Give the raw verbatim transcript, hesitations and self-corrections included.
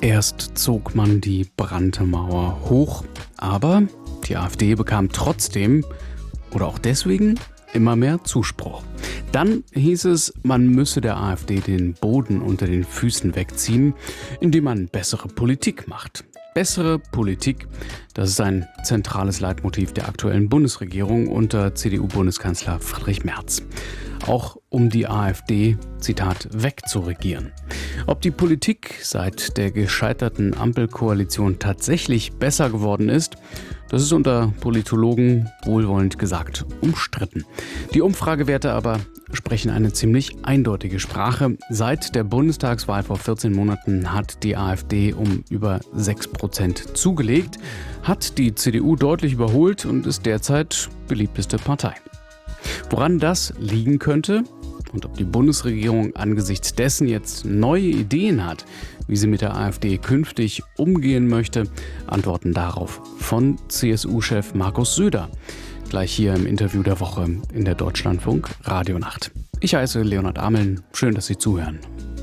Erst zog man die Brandmauer hoch, aber die AfD bekam trotzdem oder auch deswegen immer mehr Zuspruch. Dann hieß es, man müsse der AfD den Boden unter den Füßen wegziehen, indem man bessere Politik macht. Bessere Politik, das ist ein zentrales Leitmotiv der aktuellen Bundesregierung unter C D U-Bundeskanzler Friedrich Merz. Auch um die AfD, Zitat, wegzuregieren. Ob die Politik seit der gescheiterten Ampelkoalition tatsächlich besser geworden ist, das ist unter Politologen wohlwollend gesagt umstritten. Die Umfragewerte aber sprechen eine ziemlich eindeutige Sprache. Seit der Bundestagswahl vor vierzehn Monaten hat die AfD um über sechs Prozent zugelegt, hat die C D U deutlich überholt und ist derzeit beliebteste Partei. Woran das liegen könnte und ob die Bundesregierung angesichts dessen jetzt neue Ideen hat, wie sie mit der AfD künftig umgehen möchte, antworten darauf von C S U-Chef Markus Söder. Gleich hier im Interview der Woche in der Deutschlandfunk Radionacht. Ich heiße Leonhard Ameln. Schön, dass Sie zuhören.